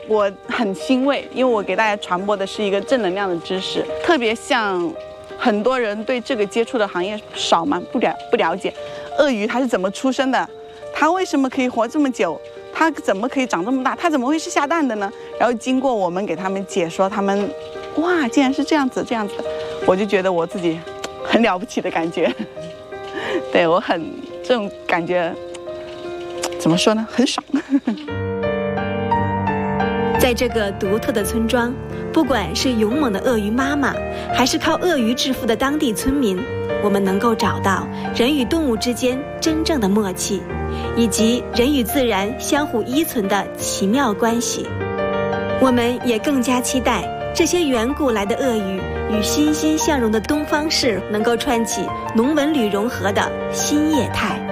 我很欣慰，因为我给大家传播的是一个正能量的知识，特别像很多人对这个接触的行业少嘛，不了解，鳄鱼它是怎么出生的，它为什么可以活这么久，它怎么可以长这么大，它怎么会是下蛋的呢？然后经过我们给他们解说，他们哇，竟然是这样子的，我就觉得我自己很了不起的感觉。对，我很这种感觉，怎么说呢，很爽。 在这个独特的村庄，不管是勇猛的鳄鱼妈妈，还是靠鳄鱼致富的当地村民，我们能够找到人与动物之间真正的默契，以及人与自然相互依存的奇妙关系。我们也更加期待这些远古来的鳄鱼与欣欣向荣的东方市能够串起农文旅融合的新业态。